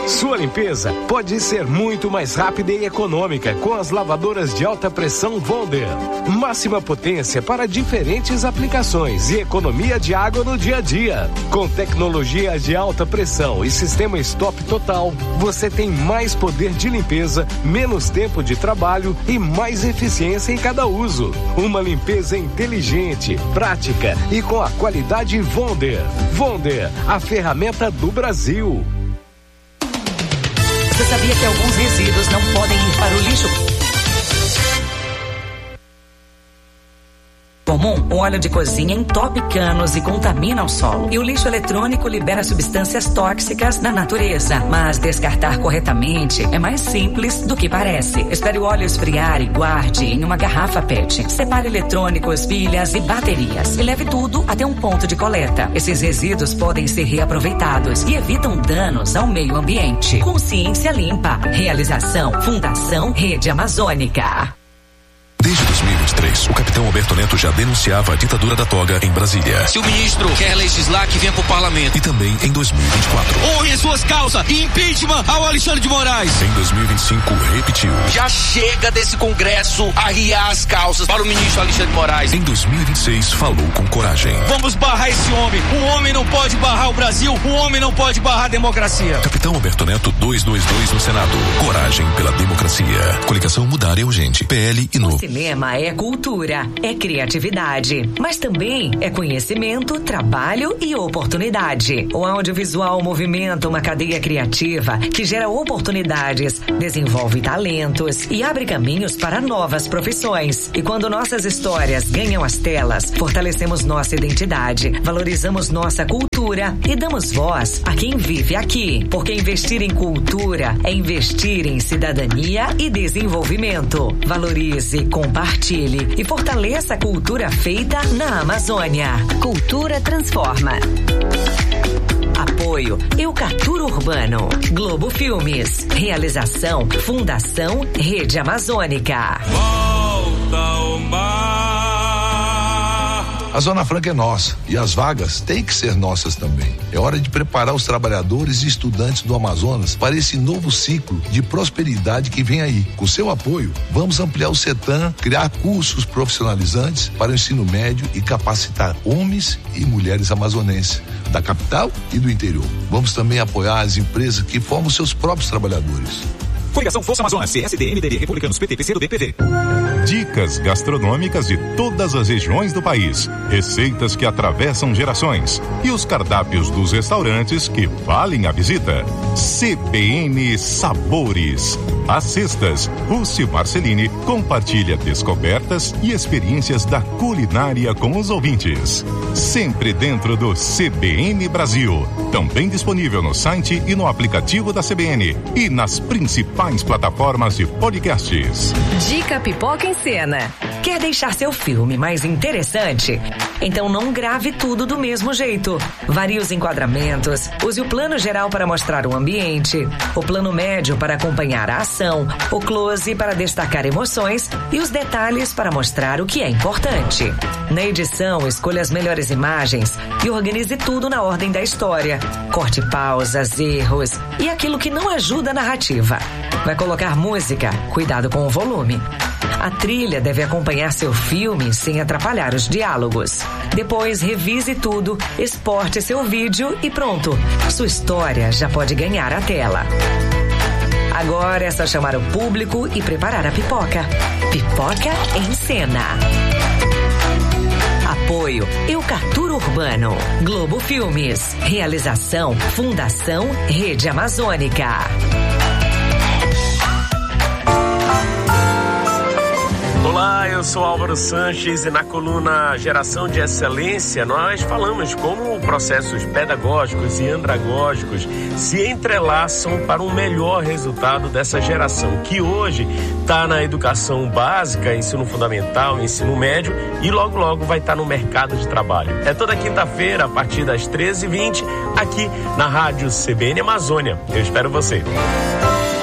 Sua limpeza pode ser muito mais rápida e econômica com as lavadoras de alta pressão Wonder. Máxima potência para diferentes aplicações e economia de água no dia a dia. Com tecnologia de alta pressão e sistema stop total, você tem mais poder de limpeza, menos tempo de trabalho e mais eficiência em cada uso. Uma limpeza inteligente, prática e com a qualidade Wonder. Wonder, a ferramenta do Brasil. Você sabia que alguns resíduos não podem ir para o lixo comum? O óleo de cozinha entope canos e contamina o solo. E o lixo eletrônico libera substâncias tóxicas na natureza. Mas descartar corretamente é mais simples do que parece. Espere o óleo esfriar e guarde em uma garrafa PET. Separe eletrônicos, pilhas e baterias. E leve tudo até um ponto de coleta. Esses resíduos podem ser reaproveitados e evitam danos ao meio ambiente. Consciência Limpa. Realização Fundação Rede Amazônica. Desde 2023, o capitão Alberto Neto já denunciava a ditadura da toga em Brasília. Se o ministro quer legislar, que venha pro parlamento. E também em 2024. Honre as suas causas e impeachment ao Alexandre de Moraes. Em 2025, repetiu. Já chega desse Congresso arriar as calças para o ministro Alexandre de Moraes. Em 2026, falou com coragem. Vamos barrar esse homem. Um homem não pode barrar o Brasil. Um homem não pode barrar a democracia. Capitão Alberto Neto 222 no Senado. Coragem pela democracia. Coligação Mudar é Urgente. PL e Novo. Cinema é cultura, é criatividade, mas também é conhecimento, trabalho e oportunidade. O audiovisual movimenta uma cadeia criativa que gera oportunidades, desenvolve talentos e abre caminhos para novas profissões. E quando nossas histórias ganham as telas, fortalecemos nossa identidade, valorizamos nossa cultura e damos voz a quem vive aqui. Porque investir em cultura é investir em cidadania e desenvolvimento. Valorize, compartilhe e fortaleça a cultura feita na Amazônia. Cultura transforma. Apoio Eucaturo Urbano. Globo Filmes. Realização Fundação Rede Amazônica. Volta ao mar. A Zona Franca é nossa e as vagas têm que ser nossas também. É hora de preparar os trabalhadores e estudantes do Amazonas para esse novo ciclo de prosperidade que vem aí. Com seu apoio, vamos ampliar o CETAM, criar cursos profissionalizantes para o ensino médio e capacitar homens e mulheres amazonenses da capital e do interior. Vamos também apoiar as empresas que formam seus próprios trabalhadores. Coligação Força Amazonas, CSD, MDB, Republicanos, PT, PCdoB, PV. Dicas gastronômicas de todas as regiões do país. Receitas que atravessam gerações. E os cardápios dos restaurantes que valem a visita. CBN Sabores. Às sextas, Rússi Marcelini compartilha descobertas e experiências da culinária com os ouvintes. Sempre dentro do CBN Brasil. Também disponível no site e no aplicativo da CBN. E nas principais plataformas de podcasts. Dica Pipoca em Cena. Quer deixar seu filme mais interessante? Então não grave tudo do mesmo jeito. Varie os enquadramentos, use o plano geral para mostrar o ambiente, o plano médio para acompanhar a ação, o close para destacar emoções e os detalhes para mostrar o que é importante. Na edição, escolha as melhores imagens e organize tudo na ordem da história. Corte pausas, erros e aquilo que não ajuda a narrativa. Vai colocar música? Cuidado com o volume. A trilha deve acompanhar seu filme sem atrapalhar os diálogos. Depois, revise tudo, exporte seu vídeo e pronto. Sua história já pode ganhar a tela. Agora é só chamar o público e preparar a pipoca. Pipoca em Cena. Apoio Eucaturo Urbano. Globo Filmes. Realização Fundação Rede Amazônica. Olá, eu sou Álvaro Sanches e na coluna Geração de Excelência nós falamos como processos pedagógicos e andragógicos se entrelaçam para um melhor resultado dessa geração que hoje está na educação básica, ensino fundamental, ensino médio e logo logo vai estar no mercado de trabalho. É toda quinta-feira a partir das 13h20 aqui na Rádio CBN Amazônia. Eu espero você.